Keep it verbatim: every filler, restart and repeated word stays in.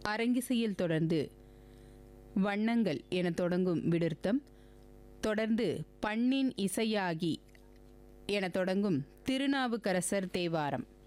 அரங்கிசையில் தொடர்ந்து வண்ணங்கள் என தொடங்கும் விடுர்த்தம், தொடர்ந்து பண்ணின் இசையாகி என தொடங்கும் திருநாவுக்கரசர் தேவாரம்.